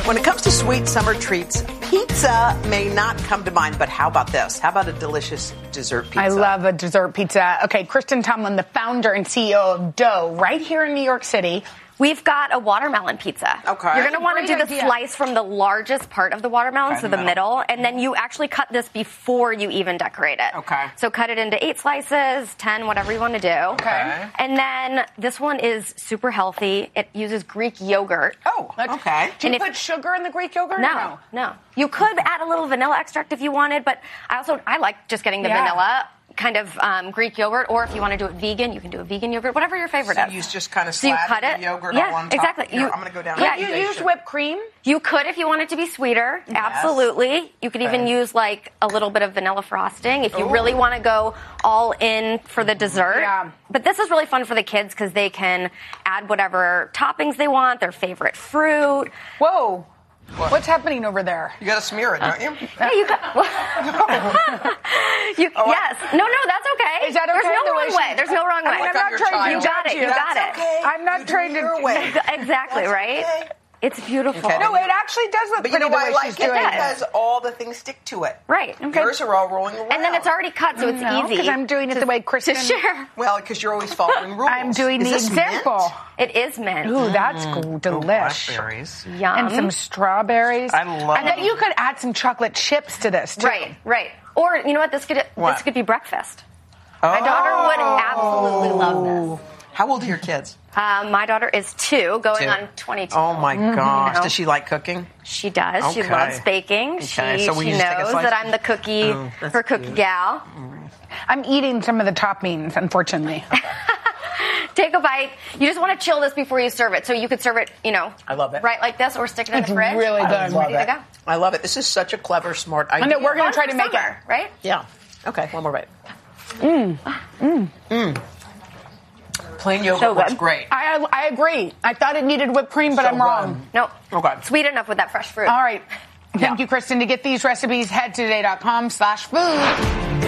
When it comes to sweet summer treats, pizza may not come to mind, but how about this? How about a delicious dessert pizza? I love a dessert pizza. Okay, Kristen Tomlin, the founder and CEO of Dough, right here in New York City. We've got a watermelon pizza. Okay. You're going to want to do the idea. slice from the largest part of the watermelon, so the middle, and then you actually cut this before you even decorate it. Okay. So cut it into 8 slices, 10, whatever you want to do. Okay. And then this one is super healthy. It uses Greek yogurt. Oh, okay. Do you And put sugar in the Greek yogurt? No. You could add a little vanilla extract if you wanted, but I like just getting the vanilla kind of Greek yogurt, or if you want to do it vegan, you can do a vegan yogurt, whatever your favorite is. You just kind of So you slap cut the it. yogurt Yeah, all on top. exactly. Here, I'm going to go down. Yeah, to You the use station. whipped cream? You could if you want it to be sweeter. Yes. Absolutely. You could even use like a little bit of vanilla frosting if you really want to go all in for the dessert. Yeah. But this is really fun for the kids because they can add whatever toppings they want, their favorite fruit. Whoa. What's happening over there? You got to smear it, don't you? Yeah, you got. Yes. No, that's okay. Is that okay? There's no The way wrong she- way. There's no wrong way. I'm not trying to You got judge it. You got That's it. okay. I'm not You do trying it to- your way. Exactly, That's right? okay. It's beautiful. Okay. No, it actually does look But you pretty know why I the way like she's it? doing it. Because all the things stick to it. Right. Okay. Yours are all rolling around. And then it's already cut, so it's easy. because I'm doing it the way Kristen. to share. Well, because you're always following rules. I'm doing Is the this example. It is mint. Ooh, that's delish. Blackberries. Yum. And some strawberries. I love I bet it. you could add some chocolate chips to this, too. Right. Or, you know what? This could be breakfast. My daughter would absolutely love this. How old are your kids? My daughter is 2, going 2. on 22. Oh, my gosh. No. Does she like cooking? She does. Okay. She loves baking. Okay, She so will you just take a knows slice? that I'm the cookie, her cookie gal. I'm eating some of the toppings, unfortunately. Take a bite. You just want to chill this before you serve it. So you could serve it, I love it. right like this, or stick it in It's the fridge. really good. I love Ready to it. go. I love it. This is such a clever, smart idea. I know, we're going to try to For make summer, it. right? Yeah. Okay, one more bite. Plain yogurt So works good. great. I agree. I thought it needed whipped cream, but So I'm wrong. No. Okay. Sweet enough with that fresh fruit. All right. Thank Yeah. you, Kristen. To get these recipes, head to today.com/food.